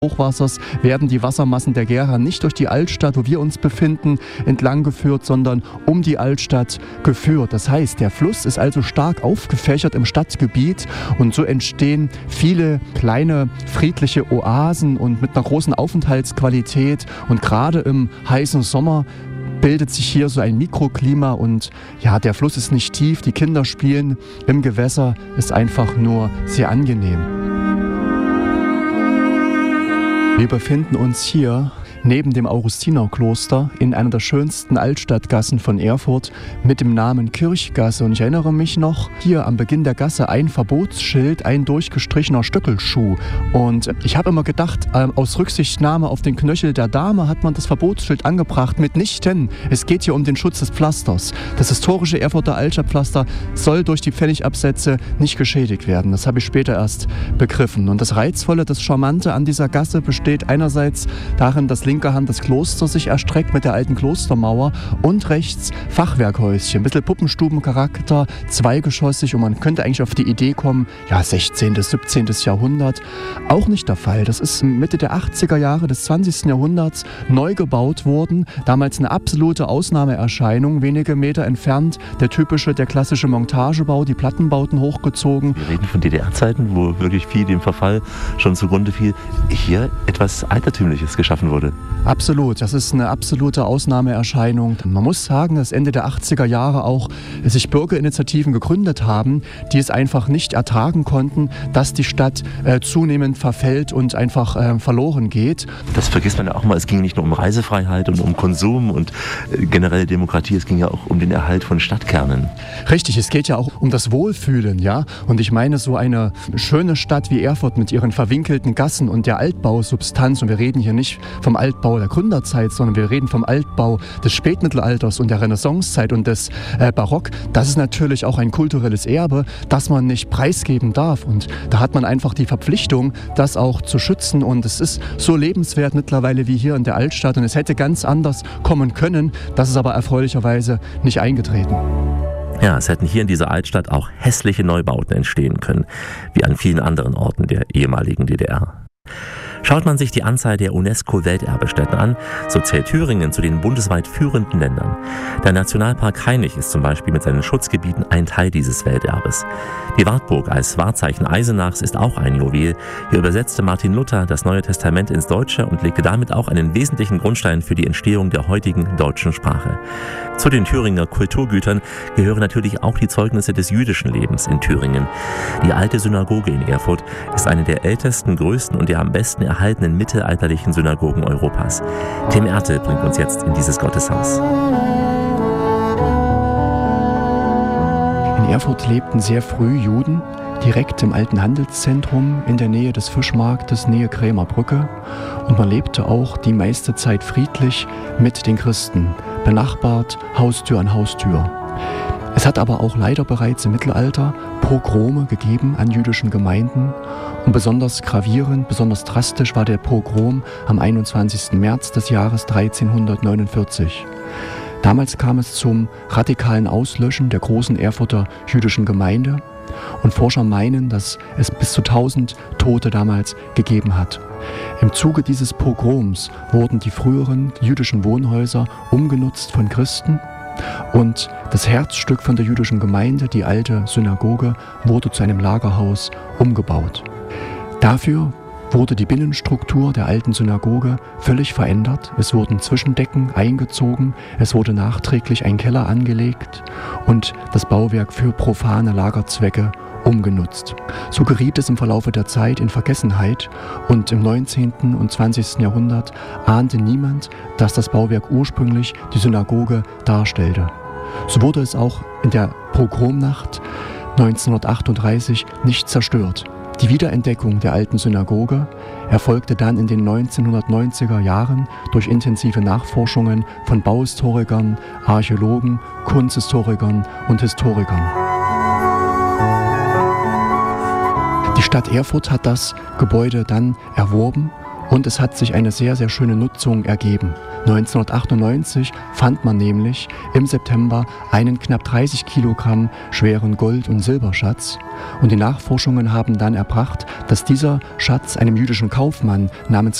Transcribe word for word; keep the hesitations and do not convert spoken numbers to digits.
Hochwassers werden die Wassermassen der Gera nicht durch die Altstadt, wo wir uns befinden, entlang geführt, sondern um die Altstadt geführt. Das heißt, der Fluss ist also stark aufgefächert im Stadtgebiet und so entstehen viele kleine friedliche Oasen und mit einer großen Aufenthaltsqualität. Und gerade im heißen Sommer bildet sich hier so ein Mikroklima und ja, der Fluss ist nicht tief, die Kinder spielen im Gewässer, ist einfach nur sehr angenehm. Wir befinden uns hier neben dem Augustinerkloster in einer der schönsten Altstadtgassen von Erfurt mit dem Namen Kirchgasse. Und ich erinnere mich noch, hier am Beginn der Gasse ein Verbotsschild, ein durchgestrichener Stöckelschuh. Und ich habe immer gedacht, äh, aus Rücksichtnahme auf den Knöchel der Dame hat man das Verbotsschild angebracht. Mitnichten, es geht hier um den Schutz des Pflasters. Das historische Erfurter Altstadtpflaster soll durch die Pfennigabsätze nicht geschädigt werden. Das habe ich später erst begriffen. Und das Reizvolle, das Charmante an dieser Gasse besteht einerseits darin, dass linker Hand das Kloster sich erstreckt mit der alten Klostermauer und rechts Fachwerkhäuschen, ein bisschen Puppenstubencharakter, zweigeschossig und man könnte eigentlich auf die Idee kommen, ja, sechzehnten, siebzehnten Jahrhundert. Auch nicht der Fall. Das ist Mitte der achtziger Jahre des zwanzigsten Jahrhunderts neu gebaut worden. Damals eine absolute Ausnahmeerscheinung, wenige Meter entfernt der typische, der klassische Montagebau, die Plattenbauten hochgezogen. Wir reden von D D R-Zeiten, wo wirklich viel dem Verfall schon zugrunde fiel. Hier etwas Altertümliches geschaffen wurde. Absolut, das ist eine absolute Ausnahmeerscheinung. Man muss sagen, dass Ende der achtziger Jahre auch sich Bürgerinitiativen gegründet haben, die es einfach nicht ertragen konnten, dass die Stadt äh, zunehmend verfällt und einfach äh, verloren geht. Das vergisst man ja auch mal, es ging nicht nur um Reisefreiheit und um Konsum und äh, generelle Demokratie, es ging ja auch um den Erhalt von Stadtkernen. Richtig, es geht ja auch um das Wohlfühlen, ja. Und ich meine, so eine schöne Stadt wie Erfurt mit ihren verwinkelten Gassen und der Altbausubstanz, und wir reden hier nicht vom Altbau der Gründerzeit, sondern wir reden vom Altbau des Spätmittelalters und der Renaissancezeit und des äh, Barock. Das ist natürlich auch ein kulturelles Erbe, das man nicht preisgeben darf. Und da hat man einfach die Verpflichtung, das auch zu schützen. Und es ist so lebenswert mittlerweile wie hier in der Altstadt. Und es hätte ganz anders kommen können. Das ist aber erfreulicherweise nicht eingetreten. Ja, es hätten hier in dieser Altstadt auch hässliche Neubauten entstehen können, wie an vielen anderen Orten der ehemaligen D D R. Schaut man sich die Anzahl der UNESCO-Welterbestätten an, so zählt Thüringen zu den bundesweit führenden Ländern. Der Nationalpark Hainich ist zum Beispiel mit seinen Schutzgebieten ein Teil dieses Welterbes. Die Wartburg als Wahrzeichen Eisenachs ist auch ein Juwel. Hier übersetzte Martin Luther das Neue Testament ins Deutsche und legte damit auch einen wesentlichen Grundstein für die Entstehung der heutigen deutschen Sprache. Zu den Thüringer Kulturgütern gehören natürlich auch die Zeugnisse des jüdischen Lebens in Thüringen. Die alte Synagoge in Erfurt ist eine der ältesten, größten und der am besten erhaltenen mittelalterlichen Synagogen Europas. Tim Ertel bringt uns jetzt in dieses Gotteshaus. In Erfurt lebten sehr früh Juden, direkt im alten Handelszentrum in der Nähe des Fischmarktes, Nähe Krämer Brücke. Und man lebte auch die meiste Zeit friedlich mit den Christen, benachbart, Haustür an Haustür. Es hat aber auch leider bereits im Mittelalter Pogrome gegeben an jüdischen Gemeinden. Und besonders gravierend, besonders drastisch war der Pogrom am einundzwanzigsten März des Jahres dreizehnhundertneunundvierzig. Damals kam es zum radikalen Auslöschen der großen Erfurter jüdischen Gemeinde. Und Forscher meinen, dass es bis zu tausend Tote damals gegeben hat. Im Zuge dieses Pogroms wurden die früheren jüdischen Wohnhäuser umgenutzt von Christen. Und das Herzstück von der jüdischen Gemeinde, die alte Synagoge, wurde zu einem Lagerhaus umgebaut. Dafür wurde die Binnenstruktur der alten Synagoge völlig verändert. Es wurden Zwischendecken eingezogen, es wurde nachträglich ein Keller angelegt und das Bauwerk für profane Lagerzwecke umgenutzt. So geriet es im Verlaufe der Zeit in Vergessenheit und im neunzehnten und zwanzigsten Jahrhundert ahnte niemand, dass das Bauwerk ursprünglich die Synagoge darstellte. So wurde es auch in der Pogromnacht neunzehnhundertachtunddreißig nicht zerstört. Die Wiederentdeckung der alten Synagoge erfolgte dann in den neunzehnhundertneunziger Jahren durch intensive Nachforschungen von Bauhistorikern, Archäologen, Kunsthistorikern und Historikern. Die Stadt Erfurt hat das Gebäude dann erworben Und es hat sich eine sehr, sehr schöne Nutzung ergeben. neunzehnhundertachtundneunzig fand man nämlich im September einen knapp dreißig Kilogramm schweren Gold- und Silberschatz. Und die Nachforschungen haben dann erbracht, dass dieser Schatz einem jüdischen Kaufmann namens